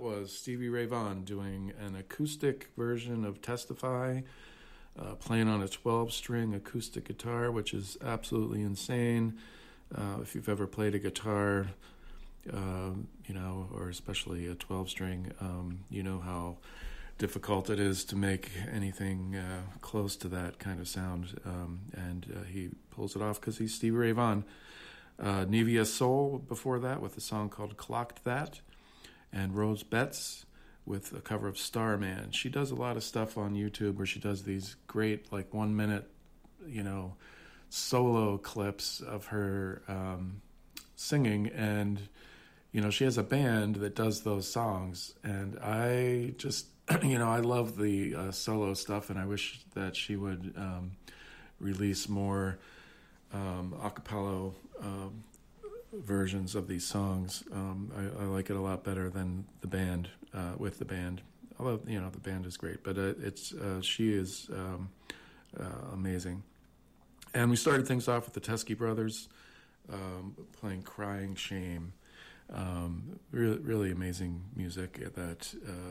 was Stevie Ray Vaughan doing an acoustic version of Testify, playing on a 12-string acoustic guitar, which is absolutely insane. If you've ever played a guitar, or especially a 12-string, you know how difficult it is to make anything close to that kind of sound, and he pulls it off because he's Stevie Ray Vaughan. Nevia Soul before that with a song called Clocked That, and Rose Betts with a cover of Starman. She does a lot of stuff on YouTube where she does these great 1 minute, solo clips of her singing, and she has a band that does those songs, and I just I love the solo stuff, and I wish that she would release more a cappella versions of these songs. I like it a lot better than the band, with the band, although the band is great, but she is amazing. And we started things off with the Teskey Brothers playing Crying Shame. Really, really amazing music that